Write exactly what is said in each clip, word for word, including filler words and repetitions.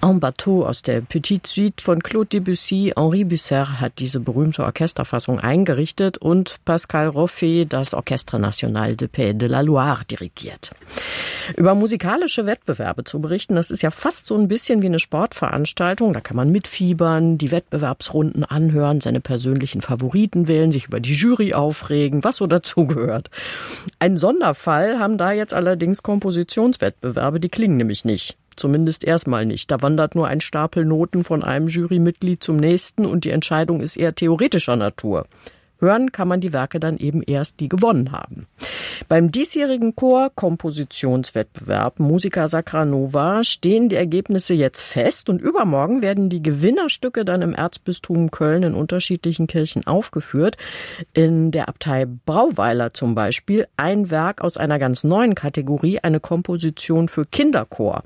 En Bateau aus der Petite Suite von Claude Debussy. Henri Busser hat diese berühmte Orchesterfassung eingerichtet und Pascal Roffet das Orchestre National de Pays de la Loire dirigiert. Über musikalische Wettbewerbe zu berichten, das ist ja fast so ein bisschen wie eine Sportveranstaltung. Da kann man mitfiebern, die Wettbewerbsrunden anhören, seine persönlichen Favoriten wählen, sich über die Jury aufregen, was so dazugehört. Ein Sonderfall haben da jetzt allerdings Kompositionswettbewerbe, die klingen nämlich nicht. Zumindest erstmal nicht. Da wandert nur ein Stapel Noten von einem Jurymitglied zum nächsten und die Entscheidung ist eher theoretischer Natur. Hören kann man die Werke dann eben erst, die gewonnen haben. Beim diesjährigen Chor-Kompositionswettbewerb Musica Sacra Nova stehen die Ergebnisse jetzt fest und übermorgen werden die Gewinnerstücke dann im Erzbistum Köln in unterschiedlichen Kirchen aufgeführt. In der Abtei Brauweiler zum Beispiel ein Werk aus einer ganz neuen Kategorie, eine Komposition für Kinderchor.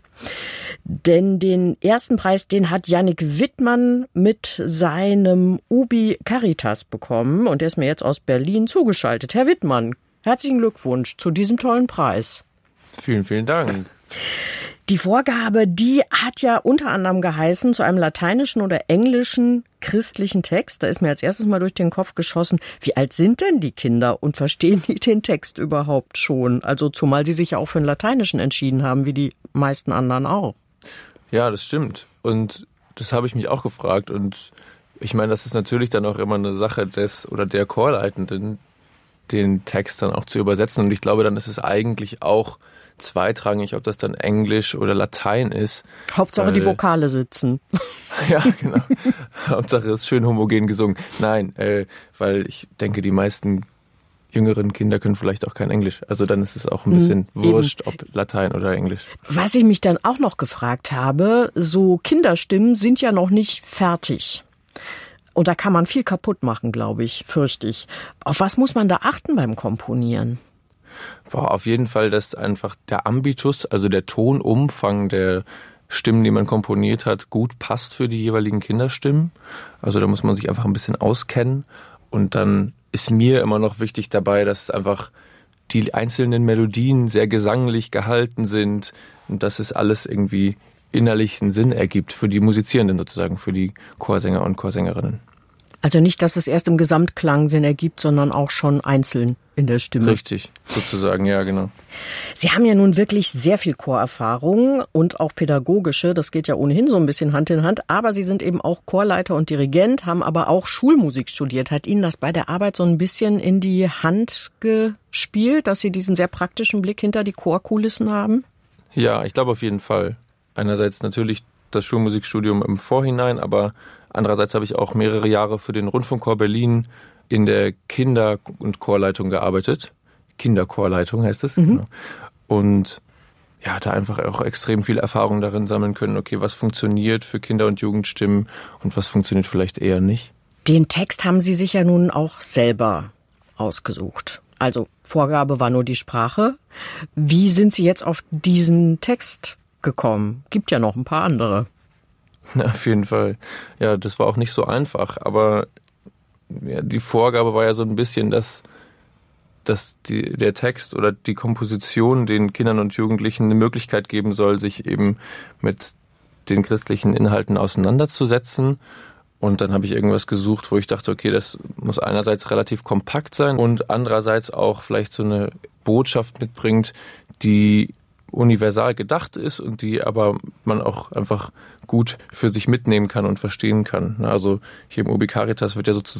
Denn den ersten Preis, den hat Yannick Wittmann mit seinem Ubi Caritas bekommen und der ist mir jetzt aus Berlin zugeschaltet. Herr Wittmann, herzlichen Glückwunsch zu diesem tollen Preis. Vielen, vielen Dank. Die Vorgabe, die hat ja unter anderem geheißen, zu einem lateinischen oder englischen christlichen Text. Da ist mir als erstes mal durch den Kopf geschossen, wie alt sind denn die Kinder und verstehen die den Text überhaupt schon? Also zumal sie sich ja auch für den lateinischen entschieden haben, wie die meisten anderen auch. Ja, das stimmt. Und das habe ich mich auch gefragt. Und ich meine, das ist natürlich dann auch immer eine Sache des oder der Chorleitenden, den Text dann auch zu übersetzen. Und ich glaube, dann ist es eigentlich auch zweitrangig, ob das dann Englisch oder Latein ist. Hauptsache weil, die Vokale sitzen. Ja, genau. Hauptsache es ist schön homogen gesungen. Nein, äh, weil ich denke, die meisten jüngeren Kinder können vielleicht auch kein Englisch. Also dann ist es auch ein bisschen mhm, wurscht, ob Latein oder Englisch. Was ich mich dann auch noch gefragt habe, so Kinderstimmen sind ja noch nicht fertig. Und da kann man viel kaputt machen, glaube ich, fürchte ich. Auf was muss man da achten beim Komponieren? Boah, auf jeden Fall, dass einfach der Ambitus, also der Tonumfang der Stimmen, die man komponiert hat, gut passt für die jeweiligen Kinderstimmen. Also da muss man sich einfach ein bisschen auskennen. Und dann ist mir immer noch wichtig dabei, dass einfach die einzelnen Melodien sehr gesanglich gehalten sind und dass es alles irgendwie innerlich einen Sinn ergibt für die Musizierenden sozusagen, für die Chorsänger und Chorsängerinnen. Also nicht, dass es erst im Gesamtklang Sinn ergibt, sondern auch schon einzeln in der Stimme. Richtig, sozusagen, ja, genau. Sie haben ja nun wirklich sehr viel Chorerfahrung und auch pädagogische, das geht ja ohnehin so ein bisschen Hand in Hand, aber Sie sind eben auch Chorleiter und Dirigent, haben aber auch Schulmusik studiert. Hat Ihnen das bei der Arbeit so ein bisschen in die Hand gespielt, dass Sie diesen sehr praktischen Blick hinter die Chorkulissen haben? Ja, ich glaube auf jeden Fall. Einerseits natürlich das Schulmusikstudium im Vorhinein, aber andererseits habe ich auch mehrere Jahre für den Rundfunkchor Berlin in der Kinder- und Chorleitung gearbeitet. Kinderchorleitung heißt es. Mhm. Genau. Und ja, da einfach auch extrem viel Erfahrung darin sammeln können, okay, was funktioniert für Kinder- und Jugendstimmen und was funktioniert vielleicht eher nicht. Den Text haben Sie sich ja nun auch selber ausgesucht. Also Vorgabe war nur die Sprache. Wie sind Sie jetzt auf diesen Text gekommen? Gibt ja noch ein paar andere. Ja, auf jeden Fall. Ja, das war auch nicht so einfach, aber ja, die Vorgabe war ja so ein bisschen, dass, dass die, der Text oder die Komposition den Kindern und Jugendlichen eine Möglichkeit geben soll, sich eben mit den christlichen Inhalten auseinanderzusetzen. Und dann habe ich irgendwas gesucht, wo ich dachte, okay, das muss einerseits relativ kompakt sein und andererseits auch vielleicht so eine Botschaft mitbringt, die universal gedacht ist und die aber man auch einfach gut für sich mitnehmen kann und verstehen kann. Also hier im Ubi Caritas wird ja sozusagen